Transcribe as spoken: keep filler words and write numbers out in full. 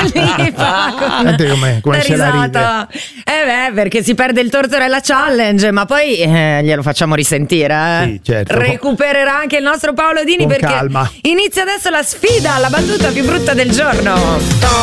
lì fa Senti come, come ce la ride. Eh beh, perché si perde il Tortorella Challenge, ma poi eh, glielo facciamo risentire. Eh? Sì, certo. Recupererà anche il nostro Paolo Dini, Con perché calma. inizia adesso la sfida, la battuta più brutta del giorno.